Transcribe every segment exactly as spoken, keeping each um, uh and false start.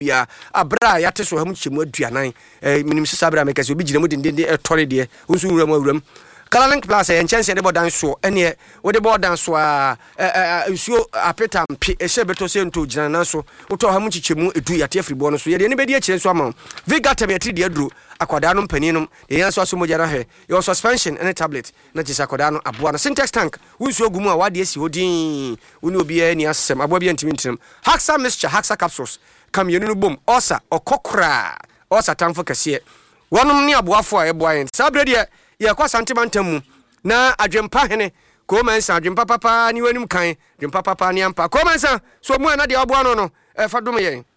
bia abra ya te so ha mu chemu aduanan eh minim sisa abra mekase obi gina mu dindinde etore de unsu wuram awuram Kalalink Plus and chance and about so any what the board dance wa nsuo apeta mpe ehye beto se nto gina na so woto ha mu chichemu edu yate afri bo no so ye de ne bedi akire so ama Viga tabiati de aduru akwada no mpani no ye yanso aso mojara he your suspension and tablet na chisa akwada no aboa no Syntex tank unsuo gumu a wade asi hodin uni obi ani asem aboa bi antimi ntirim Haxa mixture Haxa capsules kam yenu no bom osa okokra osa tamfo kase wonom ne aboafo a eboa yen sabre de ye kwa santimantamu na adwempa hene ko mansa adwempa papa ni wanim kan adwempa papa ni ampa ko mansa so mu na de oboa no no e fa dum ye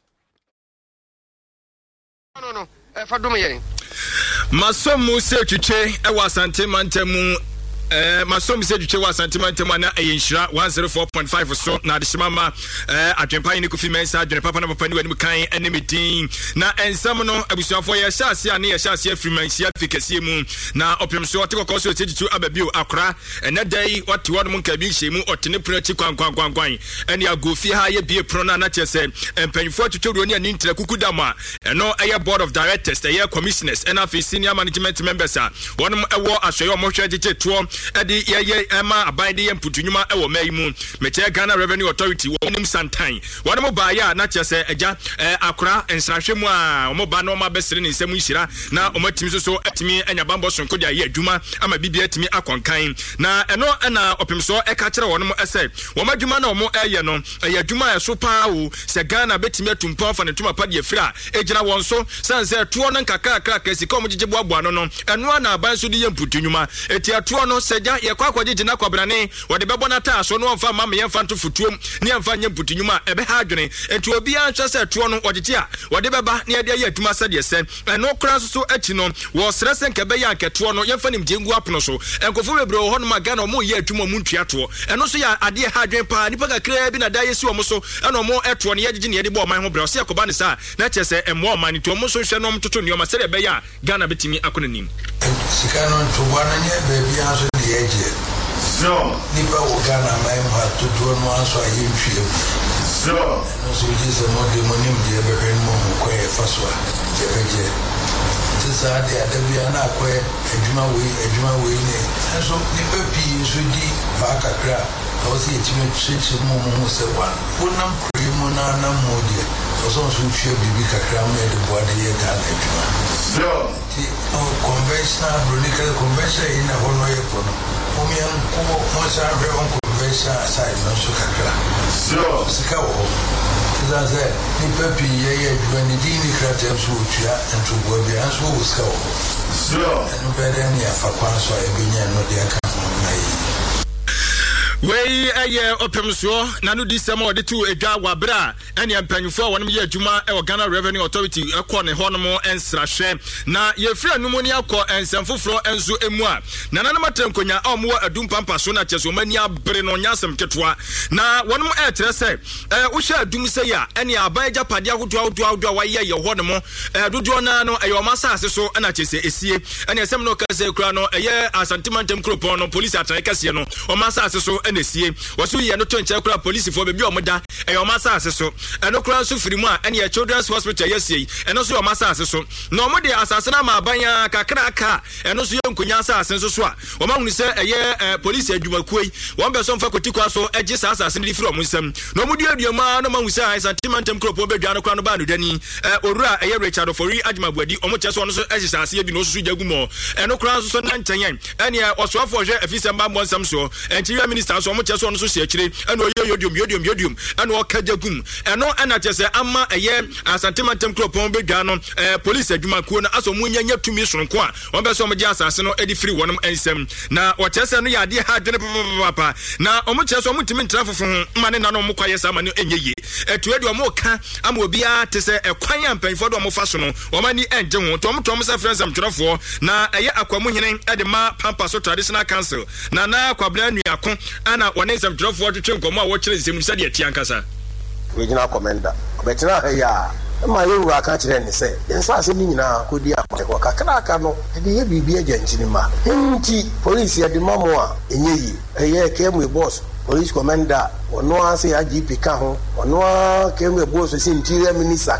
no no e fa dum ye masomu se twitwe e wa santimantamu eh masom se duche wa santimantam na eyenhira one oh four point five so na de shimama eh adwempa ni kofi mensa adwene papa na papa ni wani kan enemedin na ensam no abusuafo ye hyase ane ye hyase afrimansia fikase mu na opem so te kokoso tetu ababio akra ena dai wate wodum nka bi hyemu otene prachi kwan kwan kwan kwan ene agofi ha ye bie pro na na chese empanfo tuturo ni ani ntra kukudama eno eye board of directors eye commissioners ena fi senior management members a wonum ewo ahwe yo mo hwe jeje to edi ye ema abide ye mputunuma ewo mayimu meche Ghana Revenue Authority wonim santan wonum ba ya na chese eja akra ensrahwemu a omo ba no ma besere ne nsem nhira na omatimi so so atimi anya bambo sonko dia ye adwuma ama bibia atimi akonkan na eno na opemso eka kire wonum ese wo madwuma na omo eye no eye adwuma ya so pa wo se Ghana betimi atumpa fa ne tuma pa de afira ejina won so sanse tuo no nkaka kaka kasika omo gigebo aboa no no eno na aban so de ye mputunuma eti atuo no seja ye kwa kwaje gina kwabrane wode bebo na ta so no mfa mama ye mfa nto futuom ne mfa nye mputunyuma ebe ha adwene enti obi anhwe se tuo no wogege a wode beba ne ade ye adwuma sade se eno kra so so achi no wo srese nkebe ya nketuo no ye mfa nim jengu apono so enkofo bebre ho no maga no mo ye adwuma mu ntua to eno so ya ade ha adwen pa nipa kakra bi na da ye si omo so eno mo etuo ne ye gege ne ye de bo oman ho bre so yakoba ne sa na chese emo oman to omo so hwe no mtoto ne o ma sere be ya Ghana betimi akonanim sikano to wana nye bebi anso de eje so nipa wo Ghana mai mo to do no anso ayi mfie so no so dis mo de mo nim de be pen mo ko e faswa je beje tisa de adabia na ko adwuma we adwuma we ne so nipa pi so di ba kakra o si etime chichi mo mo se wa wonam kri mo na na mo de so so mfie bibi kakra mo de bo de ye Ghana adwuma so oh conventional bronical convention in a whole way for omian ko mo sa be on convention aside no so kakra so sika wo za za ni papi ye ye dwani di ni krate so tua ento bo bi anso wo sika wo so no be dem ya fa kwa so e bi nya no de aka na yi wey aye opemso na no disemo de tu edwa wabra ene empanyufo wonom ye adwuma e Ghana Revenue Authority ekọ ne honom ensrahwe na ye fira numu ni akọ ensemfoforo enzo emu a na nanom atankonya a omo adumpampa so na cheso mani abre no nyasem ketwa na wonom e tere se eh wo hye adum se ya ene aban japade ahodo ahodo ahodo wa ye ye honom eh dodo na no e yomasa ase so na chese esie ene esem no ka se kura no eye asantimantem kropon no police atan kase no o masa ase so enesie wasu ye no tonche kura police fo bebi omoda e o masa ase so eno kura so firimu a ene children's hospital yesie eno so o masa ase so na omode asase na ma abanya kakra aka eno so ye nkonya asase so so a o ma hunu se eye police adwumakuoi won be so mfa kotikwa so eje sa asase ne firi omonsam na omode aduama na ma hunu se ai sentimental crop obedwa no kura no ba no dani orura eye Richard Ofori Adjumabuadi omo che so no so eje sa ase bi no so jagumo eno kura so so na ntenyen ene osofo hwe afisamba mbonsam so enchiria minister so omo che so no so se akire eno ye yodium yodium yodium eno okajagum eno ana chese ama eye asantemantem kropon bedwa no police adwumakuo na aso munyanya tumi sonko a won be so omje asase no edi free wonum ensem na wo chese no yade ha dwene papa na omo chese omo timi ntra fofo mane na no omo kwaye sa mane enyeye etu edu omo ka ama obi a tese ekwan ampanfo do omo fa so no omani enje ho tom tom sa friends am twerefo na eye akwamu hene ede ma pampa so traditional council na na kwabla nuako ana wone sam twerefo twetwe nkomo a wo kire nsem nisa de atiankasa regional commander betina ya ma yewu aka kire ni se ensa ase ni nyina kodi akwa kakra aka no de ye bibia gyanchini ma nti police ya de mamo a enyeyi eye kemu boss police commander ono ase ya G P ka ho ono a kemu boss si interior minister